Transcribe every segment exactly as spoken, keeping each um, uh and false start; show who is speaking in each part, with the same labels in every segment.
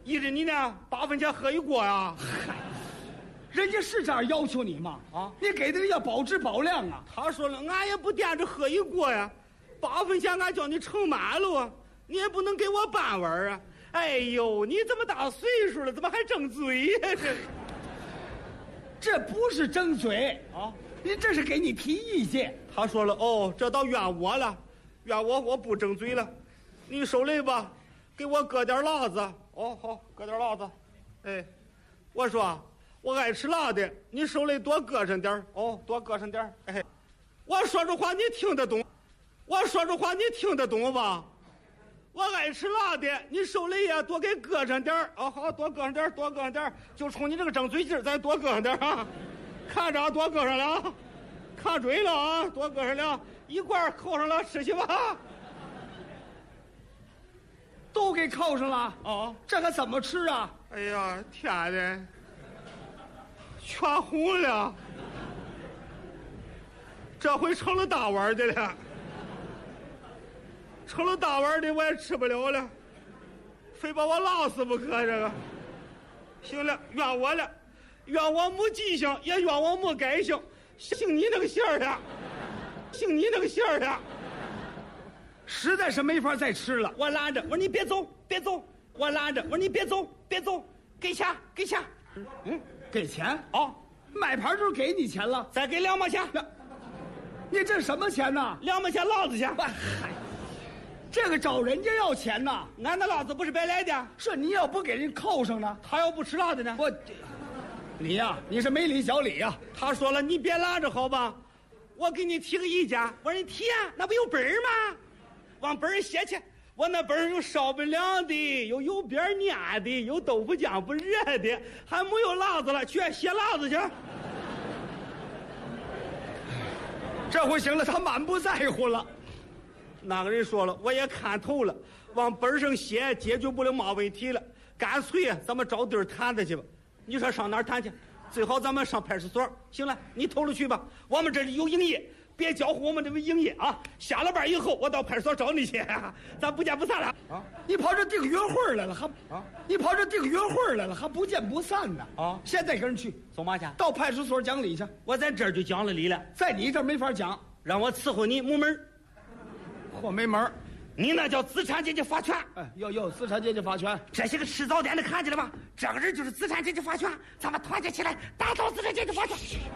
Speaker 1: 依着你呢，八分钱喝一锅呀。
Speaker 2: 嗨，人家是这样要求你吗？
Speaker 1: 啊，
Speaker 2: 你给的要保质保量啊。
Speaker 1: 他说了，俺也不惦着喝一锅呀，八分钱俺叫你盛满了啊，你也不能给我半碗啊。哎呦，你这么大岁数了，怎么还争嘴呀？这
Speaker 2: 这不是争嘴
Speaker 1: 啊，
Speaker 2: 你这是给你提意见。
Speaker 1: 他说了，哦，这倒怨我了，怨我我不争嘴了。你手里吧，给我搁点辣子。哦，好，搁点辣子。哎，我说我爱吃辣的，你手里多搁上点。哦，多搁上点。哎，我说这话你听得懂？我说这话你听得懂吧？我爱吃辣的，你手里也多给搁上点儿。哦，好，多搁上点儿，多搁上点儿，就冲你这个争嘴劲儿，咱多搁上点儿啊！看着多搁上了啊，看准了啊，多搁上了，一罐扣上了，吃去吧。
Speaker 2: 都给扣上了
Speaker 1: 哦，
Speaker 2: 这可怎么吃啊？
Speaker 1: 哎呀，天的，全红了，这回成了大碗的了。成了大碗的我也吃不了了，非把我辣死不可。这个行了，怨我了，怨我没记性，也怨我没改性，姓你那个馅儿的，姓你那个馅儿的，
Speaker 2: 实在是没法再吃了。
Speaker 1: 我拦着，我说你别走，别走，我拦着，我说你别走，别走，给钱，给钱，
Speaker 2: 嗯，给钱
Speaker 1: 哦，
Speaker 2: 买盘就给你钱了，
Speaker 1: 再给两毛钱，
Speaker 2: 你这什么钱呢？
Speaker 1: 两毛钱辣子钱。
Speaker 2: 嗨，这个找人家要钱呐，
Speaker 1: 俺那辣子不是白来的，
Speaker 2: 是你要不给人扣上呢，
Speaker 1: 他要不吃辣的呢？
Speaker 2: 我，你呀，你是没理小理呀。
Speaker 1: 他说了，你别拦着好吧，我给你提个意见。我说你提啊，那不有本儿吗？往本儿写去。我那本儿有烧不凉的，有油边粘的，有豆腐浆不热的，还没有辣子了，去写辣子去。
Speaker 2: 这回行了，他满不在乎了。
Speaker 1: 那个人说了，我也看透了，往本上写解决不了嘛问题了，干脆咱们找地儿谈谈去吧。你说上哪儿谈去？最好咱们上派出所。行了，你投了去吧，我们这里有营业，别搅和我们这个营业啊。下了班以后，我到派出所找你去，咱不见不散了
Speaker 2: 啊！你跑这订约会来了还啊？你跑这订约会来了还不见不散呢啊！现在跟人去
Speaker 1: 走嘛去？
Speaker 2: 到派出所讲理去。
Speaker 1: 我在这儿就讲了理了，
Speaker 2: 在你这儿没法讲，
Speaker 1: 让我伺候你没门儿。
Speaker 2: 或没门儿，
Speaker 1: 你那叫资产阶级法权。
Speaker 2: 哎，要要资产阶级法权。
Speaker 1: 这些个吃早点的看见了吧？这个人就是资产阶级法权，咱们团结起来打倒资产阶级法权。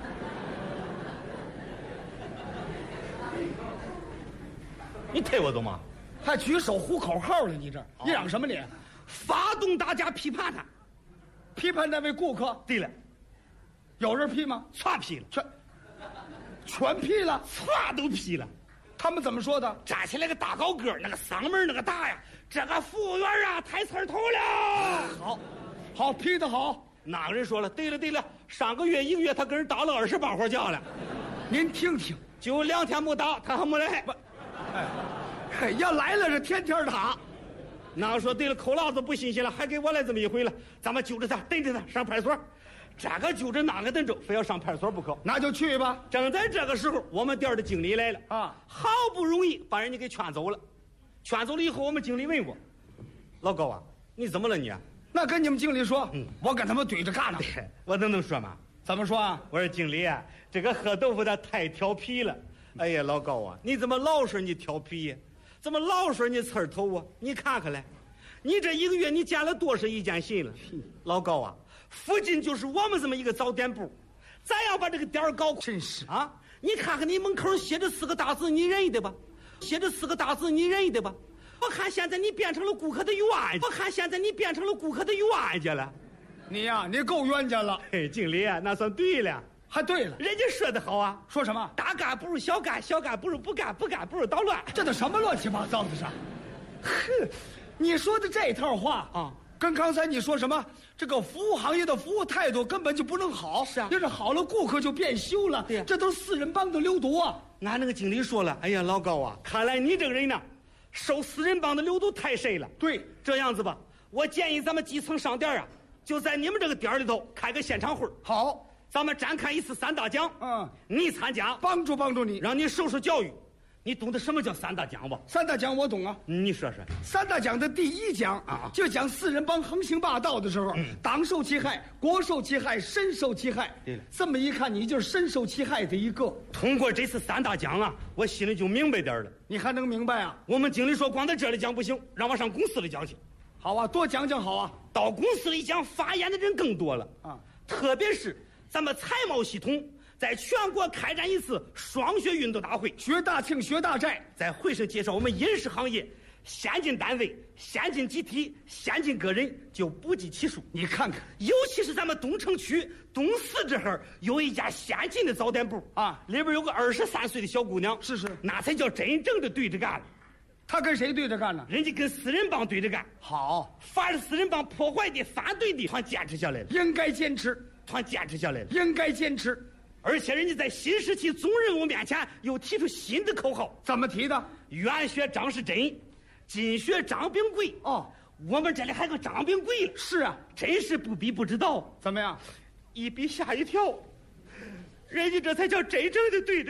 Speaker 1: 你推我走吗？
Speaker 2: 还举手呼口号了？你这、哦、你嚷什么你？
Speaker 1: 发动大家批判他，
Speaker 2: 批判那位顾客。
Speaker 1: 对了，
Speaker 2: 有人批吗？
Speaker 1: 全批了，
Speaker 2: 全全批了，
Speaker 1: 全都批了。
Speaker 2: 他们怎么说的？
Speaker 1: 站起来个大高个，那个嗓门那个大呀，这个服务员啊太刺头了。
Speaker 2: 好，好批得好。
Speaker 1: 那个人说了，对了对了，上个月一个月他跟人打了二十八回架了。
Speaker 2: 您听听，
Speaker 1: 就两天没打，他还没来。不，
Speaker 2: 哎，要来了是天天打。
Speaker 1: 那个说对了，扣辣子不新鲜了，还给我来这么一回了，咱们揪着他，逮着他上派出所。这个揪着那个等着，非要上派出所不可。
Speaker 2: 那就去吧。
Speaker 1: 正在这个时候，我们店的经理来了
Speaker 2: 啊，
Speaker 1: 好不容易把人家给劝走了。劝走了以后，我们经理问我：“老高啊，你怎么了你？”
Speaker 2: 那跟你们经理说，嗯，我跟他们对着干呢。
Speaker 1: 我怎能说嘛？
Speaker 2: 怎么说啊？
Speaker 1: 我说经理啊，这个喝豆腐的太调皮了。哎呀，老高啊，你怎么老说你调皮呀？怎么老说你刺头啊？你看看来，你这一个月你见了多少意见信了？老高啊，附近就是我们这么一个早点部，咱要把这个点儿搞
Speaker 2: 真是
Speaker 1: 啊！你看看你门口写着四个大字，你认得吧？写着四个大字，你认得吧？我看现在你变成了顾客的冤家，我看现在你变成了顾客的冤家了。
Speaker 2: 你呀、啊，你够冤家了。
Speaker 1: 嘿，经理啊，那算对了。
Speaker 2: 还对了，
Speaker 1: 人家说的好啊。
Speaker 2: 说什么？
Speaker 1: 大干不如小干，小干不如不干，不干不如捣乱。
Speaker 2: 这都什么乱七八糟的事？哼，你说的这套话啊，跟刚才你说什么这个服务行业的服务态度根本就不能好。
Speaker 1: 是啊，
Speaker 2: 要是好了，顾客就变羞了。
Speaker 1: 对、啊，
Speaker 2: 这都是四人帮的流毒啊！
Speaker 1: 俺那个经理说了，哎呀，老高啊，看来你这个人呢，受四人帮的流毒太深了。
Speaker 2: 对，
Speaker 1: 这样子吧，我建议咱们基层商店啊，就在你们这个店里头开个现场会。
Speaker 2: 好。
Speaker 1: 咱们展开一次三大奖，
Speaker 2: 嗯，
Speaker 1: 你参加，
Speaker 2: 帮助帮助你，
Speaker 1: 让你受受教育。 你懂得什么叫三大奖吧？
Speaker 2: 三大奖我懂啊。
Speaker 1: 你说说。
Speaker 2: 三大奖的第一奖啊，就讲四人帮横行霸道的时候，嗯、党受其害，国受其害，身受其害。
Speaker 1: 对了，
Speaker 2: 这么一看，你就是身受其害的一个。
Speaker 1: 通过这次三大奖啊，我心里就明白点了。
Speaker 2: 你还能明白啊？
Speaker 1: 我们经理说，光在这里讲不行，让我上公司里讲去。
Speaker 2: 好啊，多讲讲好啊。
Speaker 1: 到公司里讲，发言的人更多了啊，特别是咱们财贸系统。在全国开展一次双学运动大会，
Speaker 2: 学大庆学大寨，
Speaker 1: 在会上介绍我们饮食行业先进单位、先进集体、先进个人就不计其数。
Speaker 2: 你看看，
Speaker 1: 尤其是咱们东城区东四这儿有一家先进的早点部啊，里边有个二十三岁的小姑娘，
Speaker 2: 是是，
Speaker 1: 那才叫真正的对着干了。
Speaker 2: 他跟谁对着干呢？
Speaker 1: 人家跟四人帮对着干。
Speaker 2: 好，
Speaker 1: 凡是四人帮破坏的、反对的，团坚持下来了。
Speaker 2: 应该坚持，
Speaker 1: 团坚持下来了。
Speaker 2: 应该坚持。
Speaker 1: 而且人家在新时期总任务面前又提出新的口号，
Speaker 2: 怎么提的？
Speaker 1: 原学张世珍，今学张炳贵。
Speaker 2: 哦，
Speaker 1: 我们这里还有个张炳贵。
Speaker 2: 是啊，
Speaker 1: 真是不比不知道。
Speaker 2: 怎么样？
Speaker 1: 一比吓一跳，人家这才叫真正的对着